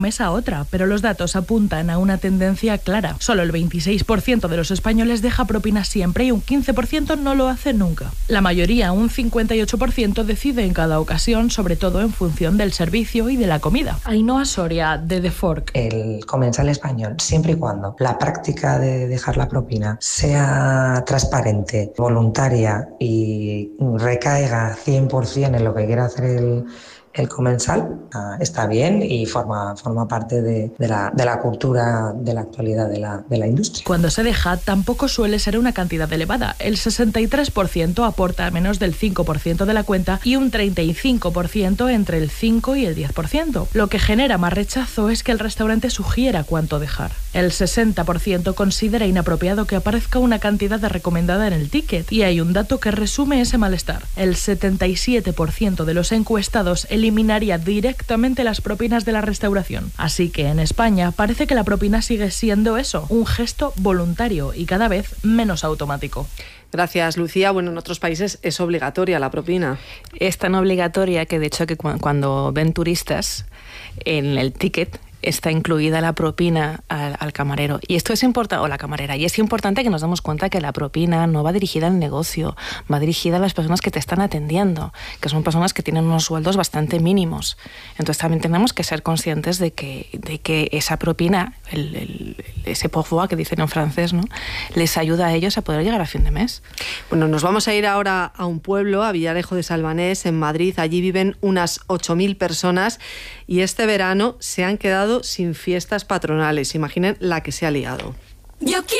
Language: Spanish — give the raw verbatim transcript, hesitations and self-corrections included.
mes a otra, pero los datos apuntan a una tendencia clara. Solo el veintiséis por ciento de los españoles deja propina siempre y un quince por ciento no lo hace nunca. La mayoría, un cincuenta y ocho por ciento, decide en cada ocasión, sobre todo en función del servicio y de la comida. Ainhoa Soria, de The Fork. El comensal español, siempre y cuando la práctica de dejar la propina sea transparente, voluntaria y recaiga cien por ciento en lo que quiera hacer el El comensal, está bien y forma, forma parte de, de, la, de la cultura de la actualidad de la, de la industria. Cuando se deja, tampoco suele ser una cantidad elevada. El sesenta y tres por ciento aporta menos del cinco por ciento de la cuenta y un treinta y cinco por ciento entre el cinco y el diez por ciento. Lo que genera más rechazo es que el restaurante sugiera cuánto dejar. El sesenta por ciento considera inapropiado que aparezca una cantidad recomendada en el ticket, y hay un dato que resume ese malestar. El setenta y siete por ciento de los encuestados eliminaría directamente las propinas de la restauración. Así que en España parece que la propina sigue siendo eso, un gesto voluntario y cada vez menos automático. Gracias, Lucía. Bueno, en otros países es obligatoria la propina. Es tan obligatoria que de hecho que cuando ven turistas en el ticket está incluida la propina al, al camarero. Y esto es importante, o la camarera, y es importante que nos demos cuenta que la propina no va dirigida al negocio, va dirigida a las personas que te están atendiendo, que son personas que tienen unos sueldos bastante mínimos. Entonces también tenemos que ser conscientes de que, de que esa propina, el, el, ese pourboire que dicen en francés, ¿no?, les ayuda a ellos a poder llegar a fin de mes. Bueno, nos vamos a ir ahora a un pueblo, a Villarejo de Salvanés, en Madrid. Allí viven unas ocho mil personas y este verano se han quedado sin fiestas patronales. Imaginen la que se ha liado. Yo quiero